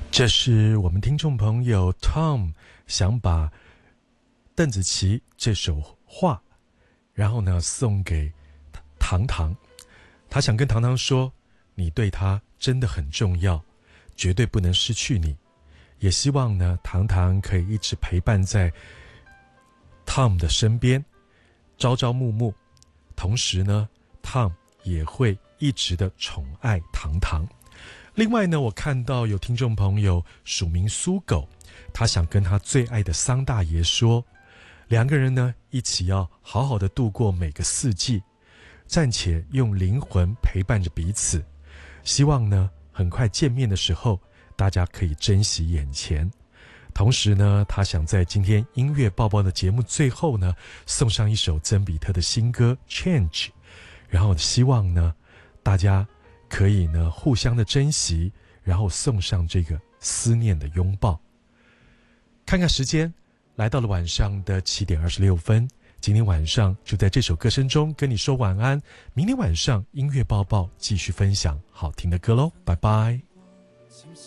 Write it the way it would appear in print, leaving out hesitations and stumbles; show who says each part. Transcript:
Speaker 1: 这是我们听众朋友 Tom 想把邓紫棋这首画，然后呢送给糖糖。他想跟糖糖说，你对他真的很重要，绝对不能失去你。也希望呢糖糖可以一直陪伴在 Tom 的身边，朝朝暮暮。同时呢 Tom 也会一直的宠爱糖糖。另外呢，我看到有听众朋友署名苏狗，他想跟他最爱的桑大爷说，两个人呢一起要好好的度过每个四季，暂且用灵魂陪伴着彼此。希望呢很快见面的时候，大家可以珍惜眼前。同时呢，他想在今天音乐报报的节目最后呢，送上一首曾比特的新歌 Change， 然后希望呢大家可以呢互相的珍惜，然后送上这个思念的拥抱。看看时间，来到了晚上的7点26分，今天晚上就在这首歌声中跟你说晚安。明天晚上音乐报报继续分享好听的歌咯，拜拜。